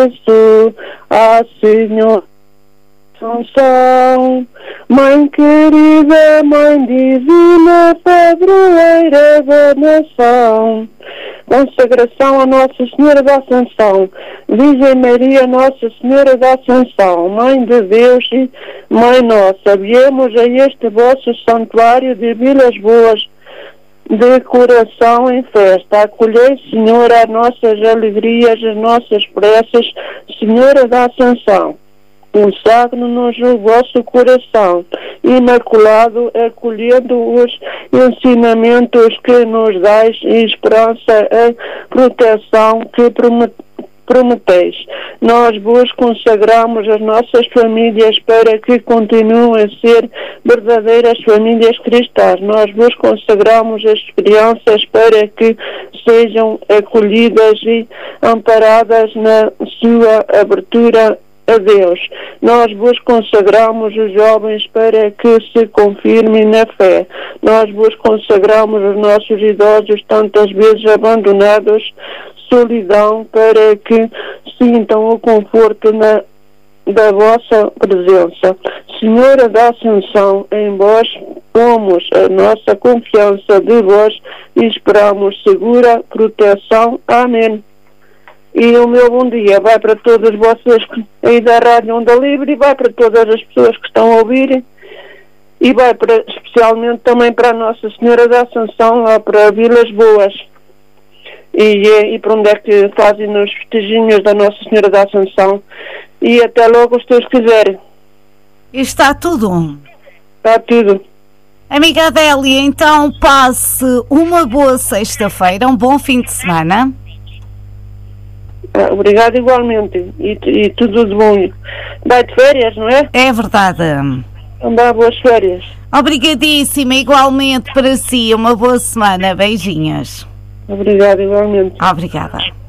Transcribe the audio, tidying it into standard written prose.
Senhor Assunção, Mãe querida, Mãe divina, padroeira da nação. Consagração a Nossa Senhora da Assunção. Virgem Maria, Nossa Senhora da Assunção, Mãe de Deus e Mãe Nossa, viemos a este vosso santuário de Vilas Boas, de coração em festa. Acolhei, Senhora, as nossas alegrias, as nossas preces, Senhora da Assunção. Consagre-nos o vosso coração imaculado, acolhendo os ensinamentos que nos dais e esperança a proteção que prometeis. Nós vos consagramos as nossas famílias para que continuem a ser verdadeiras famílias cristãs. Nós vos consagramos as crianças para que sejam acolhidas e amparadas na sua abertura a Deus. Nós vos consagramos os jovens para que se confirmem na fé. Nós vos consagramos os nossos idosos, tantas vezes abandonados, solidão, para que sintam o conforto da vossa presença. Senhora da Assunção, em vós pomos a nossa confiança, de vós e esperamos segura proteção. Amém. E o meu bom dia vai para todas vocês aí da Rádio Onda Livre, e vai para todas as pessoas que estão a ouvir, e vai especialmente também para a Nossa Senhora da Assunção, lá para Vilas Boas, e para onde é que fazem os festejinhos da Nossa Senhora da Assunção. E até logo, se Deus quiser. Está tudo. Está tudo. Amiga Adélia, então passe uma boa sexta-feira, um bom fim de semana. Obrigado igualmente, e tudo de bom. Vai de férias, não é? É verdade. Andar boas férias. Obrigadíssima, igualmente para si, uma boa semana, beijinhos. Obrigado igualmente. Obrigada.